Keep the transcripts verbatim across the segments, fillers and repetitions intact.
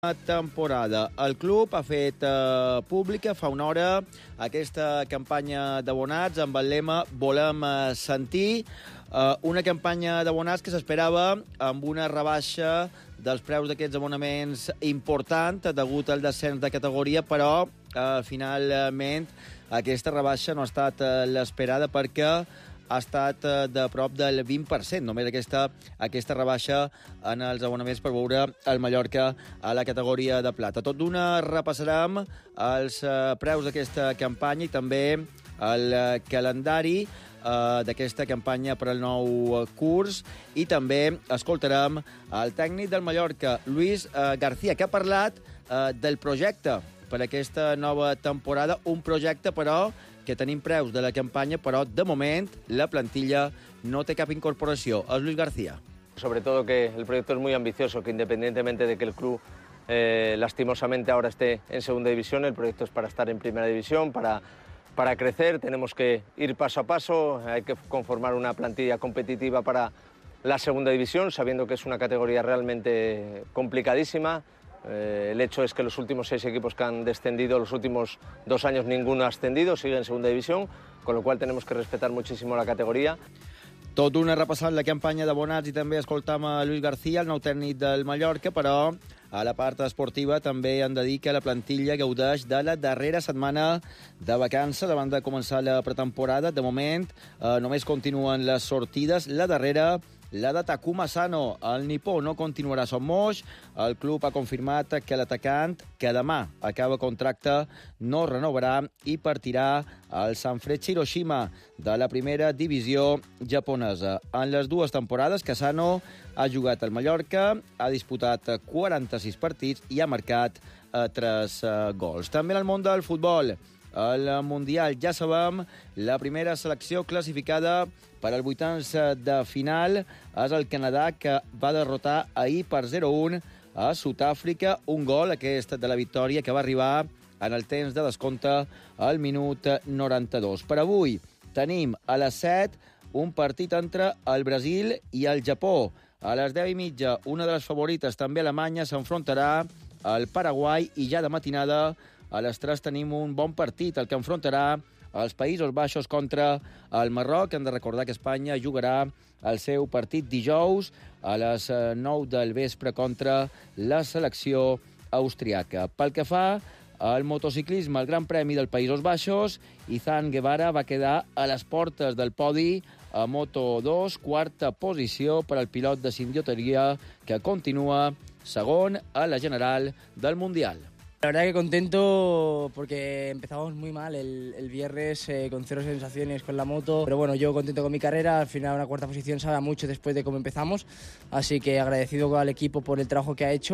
temporada. El club ha fet eh, pública fa una hora aquesta campanya d'abonats amb el lema Volem eh, sentir, eh, una campanya d'abonats que s'esperava amb una rebaixa dels preus d'aquests abonaments important degut al descens de categoria, però eh, finalment aquesta rebaixa no ha estat eh, l'esperada perquè ha estat de prop del vint per cent, només aquesta, aquesta rebaixa en els abonaments per veure el Mallorca a la categoria de plata. Tot d'una repassarem els preus d'aquesta campanya i també el calendari eh, d'aquesta campanya per al nou curs, i també escoltarem el tècnic del Mallorca, Luis eh, García, que ha parlat eh, del projecte per aquesta nova temporada, un projecte, però, que tenim preus de la campanya, però de moment la plantilla no té cap incorporació. És Luis García. Sobre todo que el proyecto es muy ambicioso, que independientemente de que el club eh, lastimosamente ahora esté en segunda división, el proyecto es para estar en primera división, para, para crecer, tenemos que ir paso a paso, hay que conformar una plantilla competitiva para la segunda división, sabiendo que es una categoría realmente complicadísima. Eh, el hecho es que los últimos seis equipos que han descendido, los últimos dos años ninguno ha ascendido, sigue en segunda división, con lo cual tenemos que respetar muchísimo la categoría. Tot una repassant la campanya d'abonats i també escoltam a Luis García, el nou tècnic del Mallorca, però a la part esportiva també han de dir que la plantilla gaudeix de la darrera setmana de vacances abans de començar la pretemporada. De moment eh, només continuen les sortides. La darrera, la de Takuma Asano, el nipó, no continuarà a Son Moix. El club ha confirmat que l'atacant, que demà acaba contracte, no renovarà i partirà al Sanfrecce Hiroshima de la primera divisió japonesa. En les dues temporades que Asano ha jugat al Mallorca, ha disputat quaranta-sis partits i ha marcat eh, tres eh, gols. També en el món del futbol, el Mundial, ja sabem, la primera selecció classificada per als vuitens de final és el Canadà, que va derrotar ahir per zero a un a Sud-àfrica. Un gol, aquest de la victòria, que va arribar en el temps de descompte al minut noranta-dos. Per avui tenim a les set un partit entre el Brasil i el Japó. A les deu i mitja, una de les favorites, també Alemanya, s'enfrontarà al Paraguai, i ja de matinada a les tres tenim un bon partit, el que enfrontarà els Països Baixos contra el Marroc. Hem de recordar que Espanya jugarà el seu partit dijous a les nou del vespre contra la selecció austriaca. Pel que fa al motociclisme, el Gran Premi dels Països Baixos, Izan Guevara va quedar a les portes del podi a Moto dos, quarta posició per al pilot de Sindioteria, que continua segon a la general del Mundial. La verdad que contento porque empezamos muy mal el, el viernes eh, con cero sensaciones con la moto, pero bueno, yo contento con mi carrera. Al final una cuarta posición sabe mucho después de cómo empezamos, así que agradecido al equipo por el trabajo que ha hecho,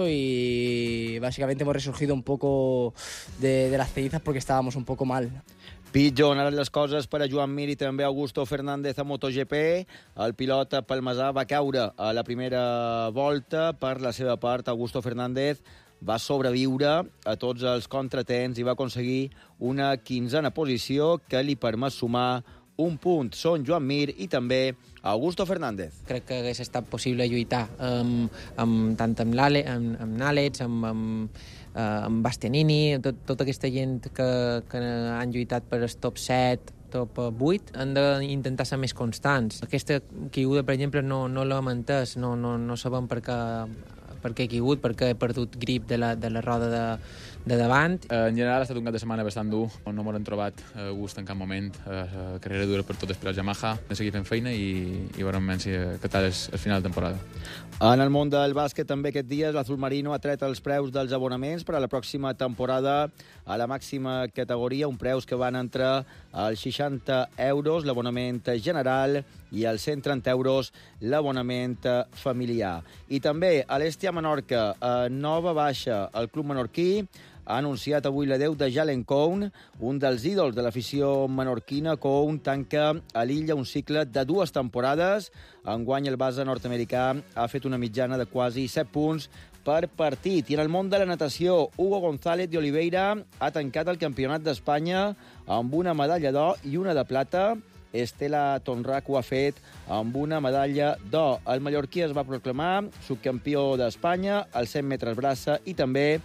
y básicamente hemos resurgido un poco de, de las cenizas porque estábamos un poco mal. Pitjor han anat les coses per a Joan Mir i també Augusto Fernández a MotoGP. El pilot palmesà va caure a la primera volta. Per la seva part, Augusto Fernández va sobreviure a tots els contratemps i va aconseguir una quinzena posició que li permet sumar un punt. Són Joan Mir i també Augusto Fernández. Crec que hagués estat possible lluitar amb, amb, tant amb l'Àlex, amb, amb, Àlex, amb, amb, amb Bastianini, tot, tota aquesta gent que, que han lluitat per el top set, top vuit, han d'intentar ser més constants. Aquesta caiguda, per exemple, no, no l'hem entès, no, no, no sabem per què per què he caigut, perquè he perdut grip de la, de la roda de, de davant. En general ha estat un cap de setmana bastant dur, no m'ho hem trobat a gust en cap moment. Eh, carrera dura per totes per a Yamaha. Hem de seguir fent feina i, i veurem si aquest tal és el final de temporada. En el món del bàsquet també aquest dia l'Azul Marino ha tret els preus dels abonaments per a la pròxima temporada a la màxima categoria, un preus que van entre els seixanta euros l'abonament general i els cent trenta euros l'abonament familiar. I també a l'Estia Menorca, a nova baixa, el club menorquí ha anunciat avui l'adeu de Jalen Cohn, un dels ídols de l'afició menorquina. Cohn tanca a l'Illa un cicle de dues temporades. Enguany el base nord-americà ha fet una mitjana de quasi set punts per partit. I en el món de la natació, Hugo González de Oliveira ha tancat el Campionat d'Espanya amb una medalla d'or i una de plata. Estela Tonrac ho ha fet amb una medalla d'or. El mallorquí es va proclamar subcampió d'Espanya als cent metres braça i també